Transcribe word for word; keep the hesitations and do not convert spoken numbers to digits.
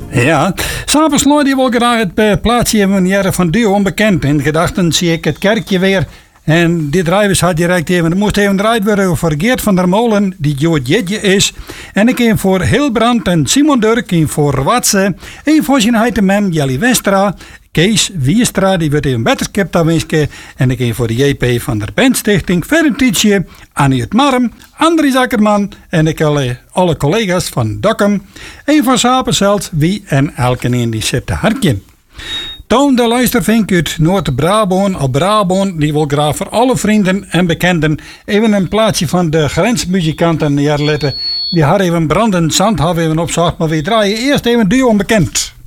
Ja, s'avonds sloot hij wel graag het uh, plaatsje van jaren van Duo onbekend. In gedachten zie ik het kerkje weer. En dit drijvers had direct even, er moest even draait worden voor Geert van der Molen, die Joodjetje is. En ik een voor Hilbrand en Simon Durk, een voor Watse. Een voor zijn heitemem Jelly Westra. Kees Wiestra, die wordt even wetenschap daar wensen. En ik een voor de J P van der Bandstichting. Verder Tietje, Annie het Marm, Andries Akkerman en ik alle, alle collega's van Dokkum. Een voor Sapenzeld, wie en elke een die zit te hartje. Toon de luistervink uit Noord-Brabant op Brabant, die wil graag voor alle vrienden en bekenden even een plaatsje van de grensmuzikanten neerletten. Die hadden even brandend zand, hadden even opzacht, maar we draaien eerst even Duo onbekend.